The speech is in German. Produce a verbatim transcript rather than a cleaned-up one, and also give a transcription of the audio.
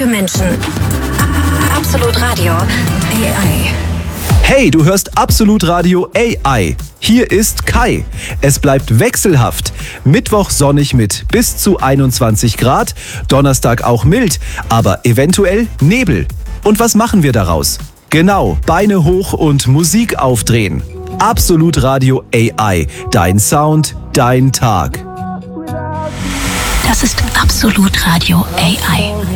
für Menschen. Absolut Radio A I. Hey, du hörst Absolut Radio A I. Hier ist Kai. Es bleibt wechselhaft. Mittwoch sonnig mit bis zu einundzwanzig Grad, Donnerstag auch mild, aber eventuell Nebel. Und was machen wir daraus? Genau, Beine hoch und Musik aufdrehen. Absolut Radio A I. Dein Sound, dein Tag. Das ist Absolut Radio A I.